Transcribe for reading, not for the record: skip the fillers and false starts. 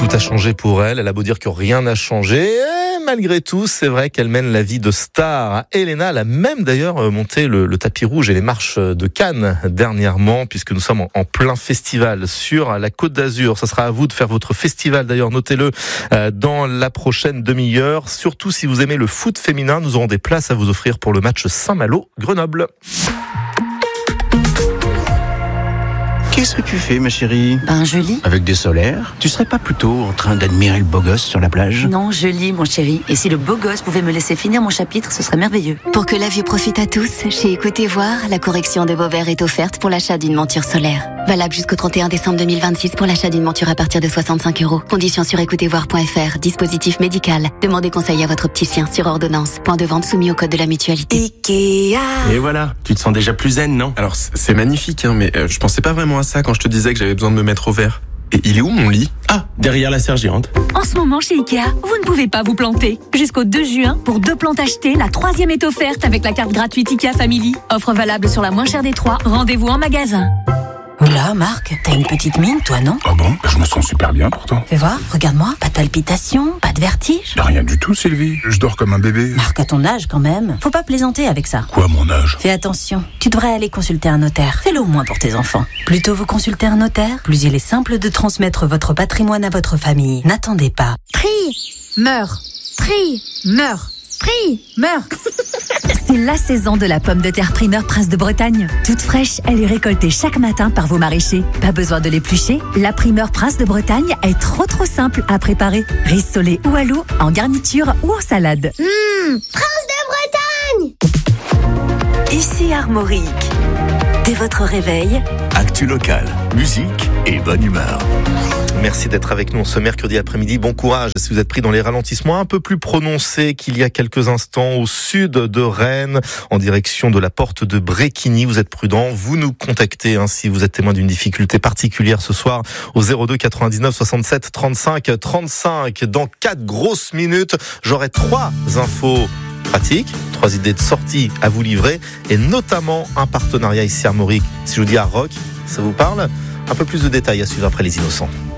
a changé pour elle. Elle a beau dire que rien n'a changé. Et malgré tout, c'est vrai qu'elle mène la vie de star. Elena, elle a même d'ailleurs monté le tapis rouge et les marches de Cannes dernièrement, puisque nous sommes en plein festival sur la Côte d'Azur. Ça sera à vous de faire votre festival. D'ailleurs, notez-le dans la prochaine demi-heure. Surtout si vous aimez le foot féminin, nous aurons des places à vous offrir pour le match Saint-Malo-Grenoble. Qu'est-ce que tu fais, ma chérie ? Je lis. Avec des solaires ? Tu serais pas plutôt en train d'admirer le beau gosse sur la plage ? Non, je lis, mon chéri. Et si le beau gosse pouvait me laisser finir mon chapitre, ce serait merveilleux. Pour que la vue profite à tous, chez Écoutez Voir, la correction de vos verres est offerte pour l'achat d'une monture solaire. Valable jusqu'au 31 décembre 2026 pour l'achat d'une monture à partir de 65 €. Conditions sur écoutezvoir.fr. Dispositif médical. Demandez conseil à votre opticien sur ordonnance. Point de vente soumis au code de la mutualité. Ikea. Et voilà, tu te sens déjà plus zen, non ? Alors c'est magnifique, mais je pensais pas vraiment à ça quand je te disais que j'avais besoin de me mettre au vert. Et il est où mon lit ? Ah, derrière la serre géante. En ce moment chez Ikea, vous ne pouvez pas vous planter. Jusqu'au 2 juin, pour 2 plantes achetées, la 3e est offerte avec la carte gratuite Ikea Family. Offre valable sur la moins chère des 3. Rendez-vous en magasin. Oula, Marc, t'as une petite mine, toi, non ? Ah bon ? Je me sens super bien pourtant. Fais voir, regarde-moi. Pas de palpitations, pas de vertige. Rien du tout, Sylvie. Je dors comme un bébé. Marc, à ton âge, quand même. Faut pas plaisanter avec ça. Quoi, mon âge ? Fais attention. Tu devrais aller consulter un notaire. Fais-le au moins pour tes enfants. Plus tôt vous consultez un notaire, plus il est simple de transmettre votre patrimoine à votre famille. N'attendez pas. Prie, meurs. Prie, meurs. Prie, meurs. C'est la saison de la pomme de terre primeur Prince de Bretagne. Toute fraîche, elle est récoltée chaque matin par vos maraîchers. Pas besoin de l'éplucher. La primeur Prince de Bretagne est trop simple à préparer. Rissolée ou à l'eau, en garniture ou en salade. Prince de Bretagne! Ici Armorique. Dès votre réveil, actu local, musique et bonne humeur. Merci d'être avec nous ce mercredi après-midi. Bon courage si vous êtes pris dans les ralentissements un peu plus prononcés qu'il y a quelques instants au sud de Rennes, en direction de la porte de Bréquigny. Vous êtes prudents, vous nous contactez si vous êtes témoin d'une difficulté particulière ce soir au 02 99 67 35 35. Dans 4 grosses minutes, j'aurai 3 infos pratiques, 3 idées de sortie à vous livrer et notamment un partenariat ici à Armorique. Si je vous dis Art Rock, ça vous parle ? Un peu plus de détails à suivre après Les Innocents.